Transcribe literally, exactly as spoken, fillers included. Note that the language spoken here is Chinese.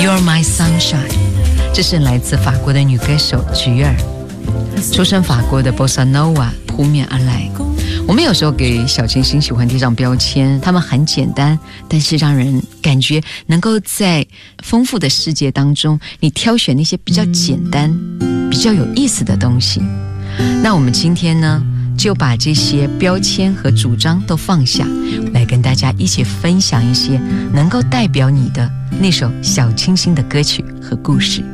You're My Sunshine， 这是来自法国的女歌手菊儿，出身法国的 Bossa Nova 扑面而来。我们有时候给小清新喜欢贴上标签，他们很简单，但是让人感觉能够在丰富的世界当中，你挑选那些比较简单、比较有意思的东西。那我们今天呢，就把这些标签和主张都放下，来跟大家一起分享一些能够代表你的那首小清新的歌曲和故事。